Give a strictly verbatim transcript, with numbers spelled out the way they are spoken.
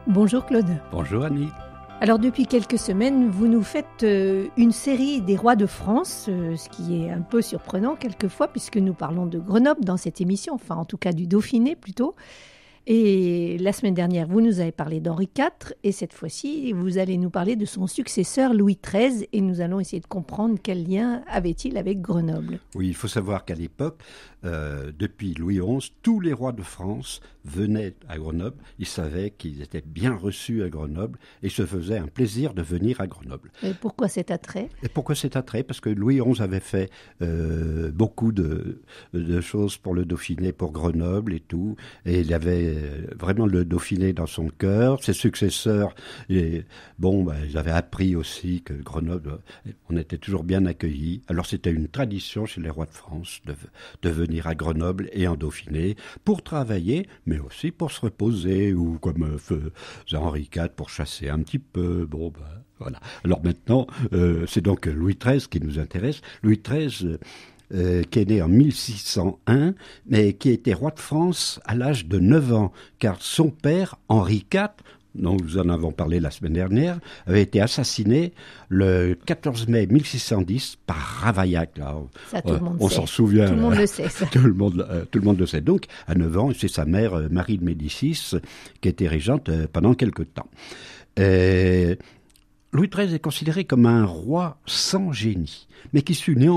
Bonjour Claude. Bonjour Annie. Alors depuis quelques semaines, vous nous faites euh, une série des rois de France, euh, ce qui est un peu surprenant quelquefois puisque nous parlons de Grenoble dans cette émission, enfin en tout cas du Dauphiné plutôt. Et la semaine dernière, vous nous avez parlé d'Henri quatre et cette fois-ci, vous allez nous parler de son successeur Louis treize et nous allons essayer de comprendre quel lien avait-il avec Grenoble. Oui, il faut savoir qu'à l'époque, euh, depuis Louis onze, tous les rois de France venaient à Grenoble. Ils savaient qu'ils étaient bien reçus à Grenoble et se faisaient un plaisir de venir à Grenoble. Et pourquoi cet attrait ? Et pourquoi cet attrait ? Parce que Louis onze avait fait euh, beaucoup de, de choses pour le Dauphiné, pour Grenoble et tout. Et il avait vraiment le Dauphiné dans son cœur. Ses successeurs, et, bon, bah, ils avaient appris aussi que Grenoble, on était toujours bien accueillis. Alors c'était une tradition chez les rois de France de, de venir à Grenoble et en Dauphiné pour travailler, mais aussi pour se reposer, ou comme faisait Henri quatre pour chasser un petit peu. Bon, bah, voilà. Alors maintenant, euh, c'est donc Louis treize qui nous intéresse. Louis treize... Euh, qui est né en mille six cent un, mais qui était roi de France à l'âge de neuf ans, car son père, Henri quatre, dont nous en avons parlé la semaine dernière, avait été assassiné le quatorze mai mille six cent dix par Ravaillac. Là, ça, tout euh, le monde on sait. s'en souvient. Tout le monde euh, le sait. Ça. Tout le monde, euh, tout le monde le sait. Donc, à neuf ans, c'est sa mère, euh, Marie de Médicis, qui était régente euh, pendant quelque temps. Euh, Louis treize est considéré comme un roi sans génie, mais qui sut néanmoins